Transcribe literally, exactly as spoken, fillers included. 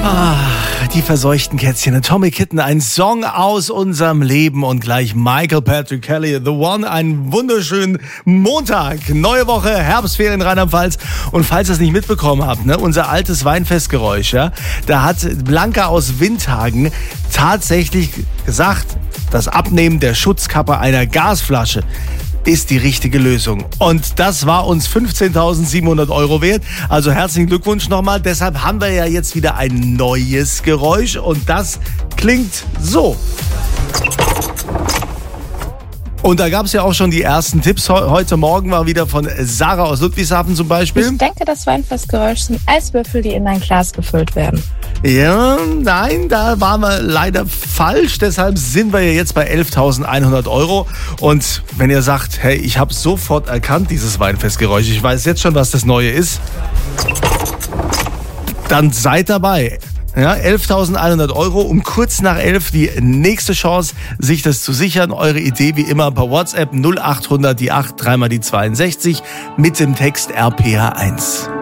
Ah, die verseuchten Kätzchen. Tommy Kitten, ein Song aus unserem Leben und gleich Michael Patrick Kelly, The One. Einen wunderschönen Montag. Neue Woche, Herbstferien in Rheinland-Pfalz. Und falls ihr es nicht mitbekommen habt, ne, unser altes Weinfestgeräusch, ja, da hat Blanca aus Windhagen tatsächlich gesagt, das Abnehmen der Schutzkappe einer Gasflasche ist die richtige Lösung. Und das war uns fünfzehntausendsiebenhundert Euro wert. Also herzlichen Glückwunsch nochmal. Deshalb haben wir ja jetzt wieder ein neues Geräusch und das klingt so. Und da gab es ja auch schon die ersten Tipps. Heute Morgen war wieder von Sarah aus Ludwigshafen zum Beispiel. Ich denke, das Weinfestgeräusch sind Eiswürfel, die in ein Glas gefüllt werden. Ja, nein, da waren wir leider falsch. Deshalb sind wir ja jetzt bei elftausendeinhundert Euro. Und wenn ihr sagt, hey, ich habe sofort erkannt, dieses Weinfestgeräusch, ich weiß jetzt schon, was das Neue ist, dann seid dabei. Ja, elftausendeinhundert Euro, um kurz nach elf die nächste Chance, sich das zu sichern. Eure Idee wie immer per WhatsApp null achthundert die acht, dreimal die zweiundsechzig mit dem Text R P H eins.